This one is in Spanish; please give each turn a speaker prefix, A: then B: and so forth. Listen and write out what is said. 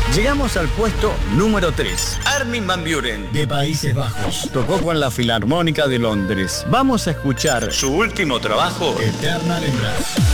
A: Llegamos al puesto número 3. Armin van Buuren, de Países Bajos. Tocó con la Filarmónica de Londres. Vamos a escuchar su último trabajo, Eternal Embrace.